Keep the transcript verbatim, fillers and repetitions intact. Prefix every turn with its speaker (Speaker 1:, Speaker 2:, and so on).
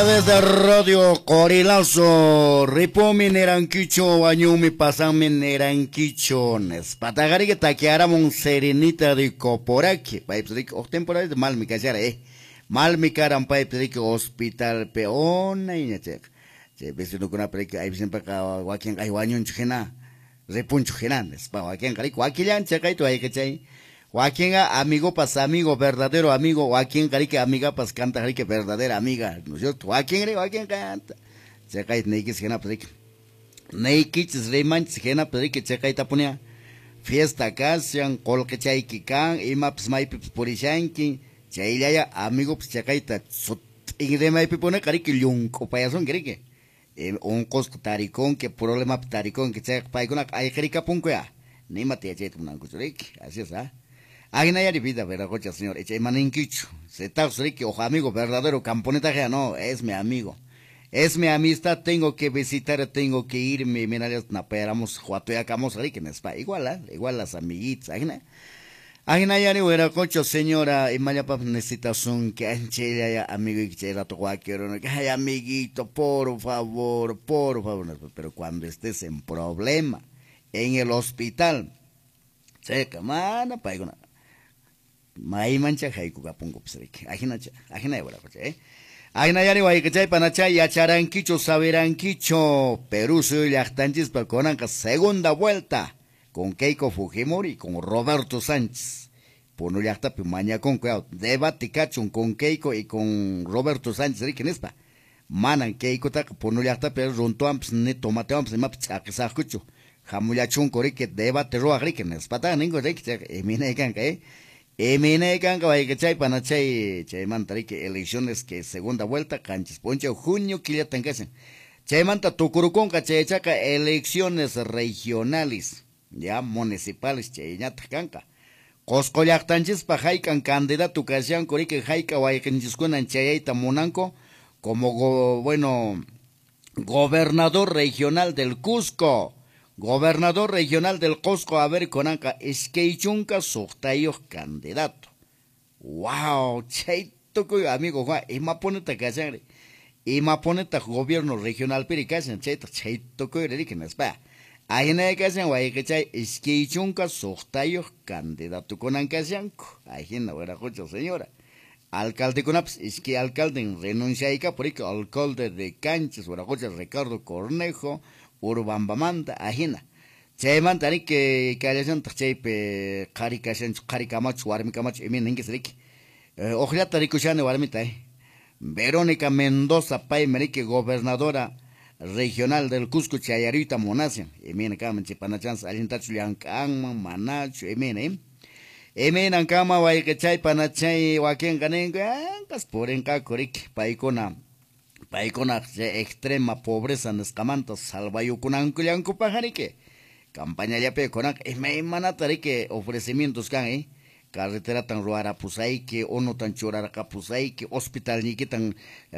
Speaker 1: través de Radio Corilazo, Ripomi Neranquicho, Wañumi Pasami Neranquicho, Patagari que taqueáramos serenita de Coporaki, Paipsric, o temporada de mal mi callar, eh. Mal mi cara, un Paipsric, hospital peona y netek. Se vecino con una preca, hay siempre acá, Joaquín, hay Wañun Chena, Repuncho Genan, es para Joaquín, Joaquín, Chacaito, hay que chay. Joaquín amigo pas amigo, verdadero amigo, Joaquín Carique amiga pas canta Carique verdadera amiga, ¿no es cierto? Joaquín Joaquín canta. Checait neikis gena pedrik. Neikis remanch gena pedrik checait apunia. Fiesta kasian kolke chaiki kan ima ps mai pips porishanki. Chailaya amigo ps checaita sut ingre pipone Carique lung opayason Carique. Un costo taricón que problema taricón que check paikona ay Carica punkoya. Ni mate chet unan kusurik, así es, ¿ah? Agina ya vida, ¿verdad, cocha, señor? Eche maninquicho. Se está que ojo amigo verdadero, camponeta ya no, es mi amigo. Es mi amistad, tengo que visitar, tengo que irme, mira, naperamos, juatoyacamos, que en spa. Igual, ¿eh? Igual las amiguitas, agina. Agina ya ni hubiera cocho, señora, y maya pap necesitas un que anche ya amigo y que era tu guaquero, que ay, amiguito, por favor, por favor. Pero cuando estés en problema, en el hospital, checa, mana, paigona. Mai mancha haiku kapungo psrik. Ajina cha, ajina ya coche, eh. Ajina ya ni guay que chay panachay ya charanquicho saberanquicho. Perú soy yachtanchis para conanca segunda vuelta con Keiko Fujimori y con Roberto Sánchez. Por no yachta pimaña con cuidado. Debate cachón con Keiko y con Roberto Sánchez, ¿quién es pa? Manan Keiko tak por no yachta pero runto amps ne tomate amps map chaquisacucho. Jamulachun corri que debate roa riken es pata ningo rek emine kan eh. Emine canca vai que chay pana chay chay mantari que elecciones que segunda vuelta canchis ponche junio que ya tengasen. Chay manta tucurucón chay chaca elecciones regionales ya municipales chay ñata canca. Coscollactanchis pa jaican candidato casian cori que jaica vai canchis kunan chayita monanco como go, bueno gobernador regional del Cusco. Gobernador regional del Cusco, a ver, con anca, es que chunca sortayo candidato. Wow, chaito, amigo, Juan, y ma poneta casar, y ma poneta gobierno regional, pero casan, chaito, chaito, que le dije, no es pa. Ahí no hay casan, guay, que chay, es que chunca sortayo candidato con anca yanco. Ahí no, era cocha, señora. Alcalde con aps, es que alcalde renuncia ahí, por ahí, alcalde de Canchas, era cocha, Ricardo Cornejo. Urbambamanta ajina. Chayman tani que kalasan tachaype karikasan karikamach warmikamach emin ningisrik. Ojla tarikushane warmitay. Verónica Mendoza Pay Merique, gobernadora regional del Cusco Chayarita Monasia. Emin kaman chipanachans alintachulian kang manachu emin em. Emin ankama waikachay panachay waken ganenga kas porenka korik paikona. Paikona extrema pobreza nescamanta salvayo kunan kulianku pajarique. Campaña ya pe konak es me manatarique ofrecimientos kan eh. Carretera tan ruara pusay que ono tan chorara pusay que hospital ni que tan